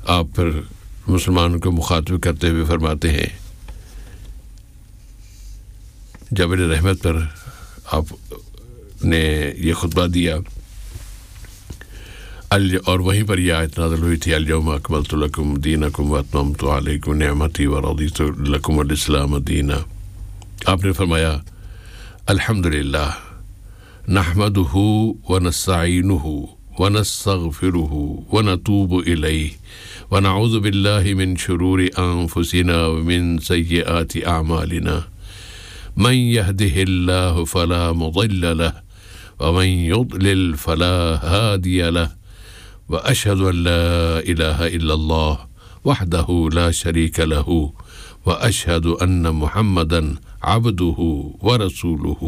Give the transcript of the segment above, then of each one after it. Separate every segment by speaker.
Speaker 1: آپ پھر مسلمانوں کو مخاطب کرتے ہوئے فرماتے ہیں جبل رحمت پر آپ نے یہ خطبہ دیا اور وہیں پر یہ آیت نازل ہوئی تھی الیوم اکملت لکم دینکم واتممت علیکم نعمتی ورضیت لکم الاسلام دینا. آپ نے فرمایا الحمدللہ نحمدہ ونستعینہ ونستغفرہ ونتوب الیہ ونعوذ باللہ من شرور انفسنا ومن سیئات اعمالنا من يهده الله فلا مضل له ومن يضلل فلا هادي له وأشهد أن لا إله إلا الله وحده لا شريك له وأشهد أن محمدًا عبده ورسوله.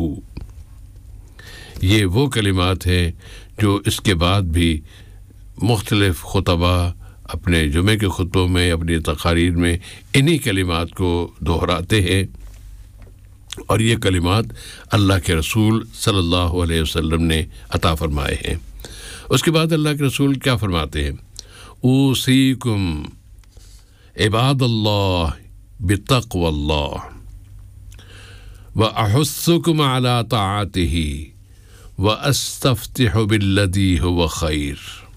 Speaker 1: یہ وہ کلمات ہیں جو اس کے بعد بھی مختلف خطبہ اپنے جمعے کے خطبوں میں اپنی تقاریر میں انہی کلمات کو دہراتے ہیں اور یہ کلمات اللہ کے رسول صلی اللہ علیہ وسلم نے عطا فرمائے ہیں. اس کے بعد اللہ کے رسول کیا فرماتے ہیں اوصیکم عباد اللہ بتقوی اللہ واحثکم علی طاعتہ واستفتح بالذی هو خیر.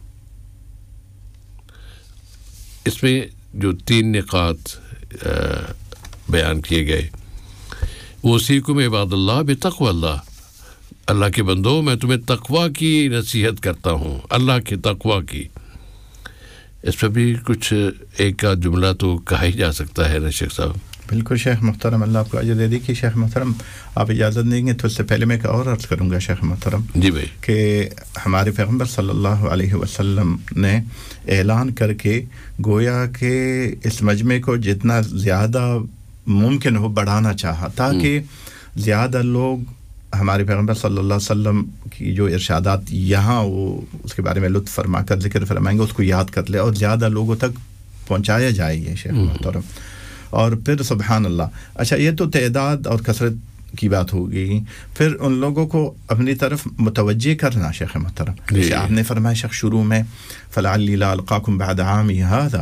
Speaker 1: اس میں جو 3 نقاط بیان کیے گئے اوصیکم عباد اللہ بتقوی اللہ، اللہ کے بندو میں تمہیں تقوی کی نصیحت کرتا ہوں، اللہ کے تقوی کی. اس پہ بھی کچھ ایک کا جملہ تو کہا ہی جا سکتا ہے نا شیخ صاحب؟
Speaker 2: بالکل شیخ محترم، اللہ آپ کو اجر دے دی. کہ شیخ محترم آپ اجازت دیں گے تو اس سے پہلے میں ایک اور عرض کروں گا شیخ محترم.
Speaker 1: جی بھائی.
Speaker 2: کہ ہمارے پیغمبر صلی اللہ علیہ وسلم نے اعلان کر کے گویا کہ اس مجمع کو جتنا زیادہ ممکن ہو بڑھانا چاہا تاکہ زیادہ لوگ ہمارے پیغمبر صلی اللہ علیہ وسلم کی جو ارشادات یہاں وہ اس کے بارے میں لطف فرما کر ذکر فرمائیں گے اس کو یاد کر لے اور زیادہ لوگوں تک پہنچایا جائے یہ شیخ محترم. اور پھر سبحان اللہ. اچھا یہ تو تعداد اور کثرت کی بات ہوگی، پھر ان لوگوں کو اپنی طرف متوجہ کرنا شیخ محترم. جیسے آپ نے فرمایا شیخ شروع میں فلعلی لا القاکم بعد عامی ھذا،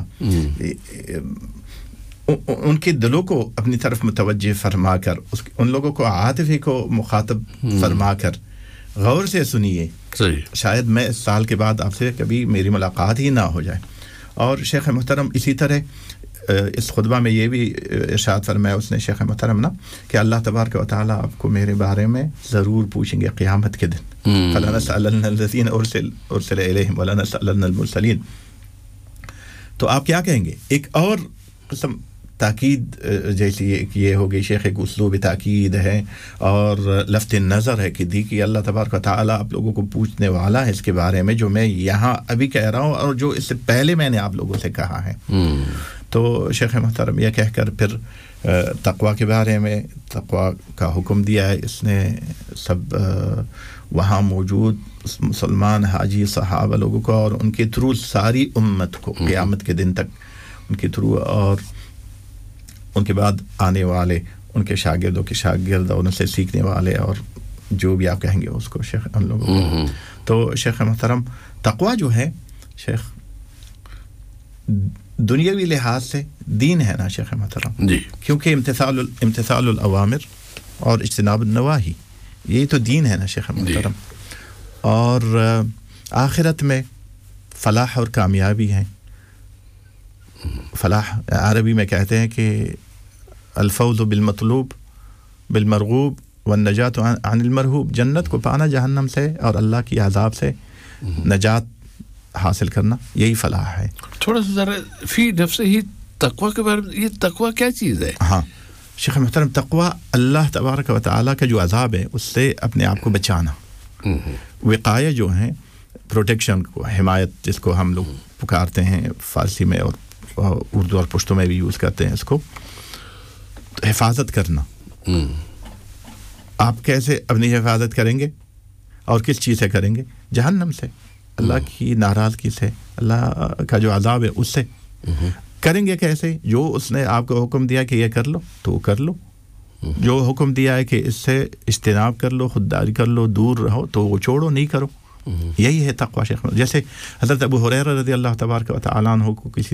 Speaker 2: ان کے دلوں کو اپنی طرف متوجہ فرما کر ان لوگوں کو عاطفی کو مخاطب فرما کر غور سے سنیے. شاید میں اس سال کے بعد آپ سے کبھی میری ملاقات ہی نہ ہو جائے. اور شیخ محترم اسی طرح اس خطبہ میں یہ بھی ارشاد فرمایا اس نے شیخ محترم نا کہ اللہ تبارک و تعالیٰ آپ کو میرے بارے میں ضرور پوچھیں گے قیامت کے دن. فَلَنَسْأَلَنَّ الَّذِينَ أُرْسِلَ إِلَيْهِمْ وَلَنَسْأَلَنَّ الْمُرْسَلِينَ. تو آپ کیا کہیں گے؟ ایک اور قسم تاکید جیسی یہ ہو گئی شیخ، ایک اسلوب تاکید ہے اور لفظ نظر ہے کہ دی کہ اللہ تبارک و تعالیٰ آپ لوگوں کو پوچھنے والا ہے اس کے بارے میں جو میں یہاں ابھی کہہ رہا ہوں اور جو اس سے پہلے میں نے آپ لوگوں سے کہا ہے. تو شیخ محترم یہ کہہ کر پھر تقوی کے بارے میں تقوی کا حکم دیا ہے. اس نے سب وہاں موجود مسلمان حاجی صحابہ لوگوں کو اور ان کے تھرو ساری امت کو قیامت کے دن تک ان کے تھرو اور ان کے بعد آنے والے ان کے شاگردوں کے شاگرد اور ان سے سیکھنے والے اور جو بھی آپ کہیں گے اس کو شیخ ان لوگوں کو. تو شیخ محترم تقوی جو ہے شیخ دنیاوی لحاظ سے دین ہے نا شیخ محترم
Speaker 1: جی،
Speaker 2: کیونکہ امتثال الاوامر اور اجتناب النواہی یہ تو دین ہے نا شیخ محترم. اور آخرت میں فلاح اور کامیابی ہے. فلاح عربی میں کہتے ہیں کہ الفوز بالمطلوب بالمرغوب والنجات عن المرہوب، جنت کو پانا جہنم سے اور اللہ کی عذاب سے نجات حاصل کرنا، یہی فلاح ہے.
Speaker 1: تھوڑا سا ذرا فی نفسہ ہی تقوی کے بارے میں، یہ تقوی کیا چیز ہے؟
Speaker 2: ہاں شیخ محترم تقوی اللہ تبارک و تعالیٰ کا جو عذاب ہے اس سے اپنے آپ کو بچانا. وقایہ جو ہیں پروٹیکشن کو، حمایت جس کو ہم لوگ پکارتے ہیں فارسی میں اور اردو اور پشتو میں بھی یوز کرتے ہیں اس کو، حفاظت کرنا. آپ کیسے اپنی حفاظت کریں گے اور کس چیز سے کریں گے؟ جہنم سے، اللہ کی ناراضگی سے، اللہ کا جو عذاب ہے اس سے. کریں گے کیسے؟ جو اس نے آپ کو حکم دیا کہ یہ کر لو تو کر لو، جو حکم دیا ہے کہ اس سے اجتناب کر لو، خودداری کر لو، دور رہو، تو وہ چھوڑو، نہیں کرو. یہی ہے تقوی شیخ. جیسے حضرت ابو ہریرہ رضی اللہ تبارک و تعالیٰ عنہ کو کسی